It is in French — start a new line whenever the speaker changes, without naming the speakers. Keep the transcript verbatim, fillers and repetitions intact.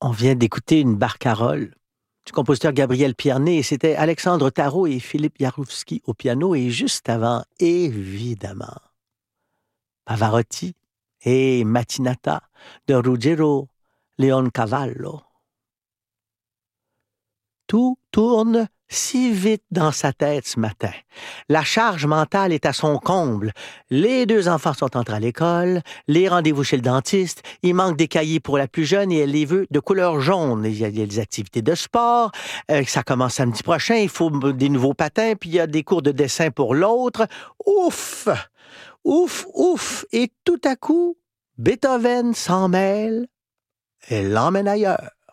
On vient d'écouter une barcarolle du compositeur Gabriel Pierné et c'était Alexandre Tarot et Philippe Jarouski au piano et juste avant, évidemment, Pavarotti et Mattinata de Ruggero Leoncavallo. Tout tourne si vite dans sa tête ce matin. La charge mentale est à son comble. Les deux enfants sont entrés à l'école, les rendez-vous chez le dentiste, il manque des cahiers pour la plus jeune et elle les veut de couleur jaune. Il y a des activités de sport, euh, ça commence samedi prochain, il faut des nouveaux patins, puis il y a des cours de dessin pour l'autre. Ouf! Ouf, ouf! Et tout à coup, Beethoven s'en mêle et l'emmène ailleurs.